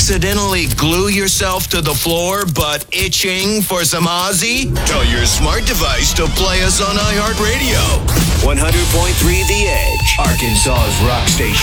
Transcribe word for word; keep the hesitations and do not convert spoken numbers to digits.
accidentally glue yourself to the floor but itching for some Ozzy? Tell your smart device to play us on iHeartRadio. one hundred point three The Edge, Arkansas's rock station.